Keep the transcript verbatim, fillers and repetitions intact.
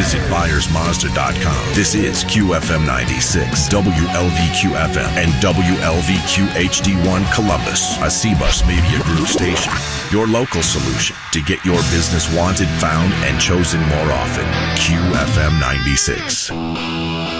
Visit Byers Mazda dot com. This is Q F M ninety-six, W L V Q F M, and W L V Q H D one Columbus, a C-Bus Media Group station. Your local solution to get your business wanted, found, and chosen more often. Q F M ninety-six.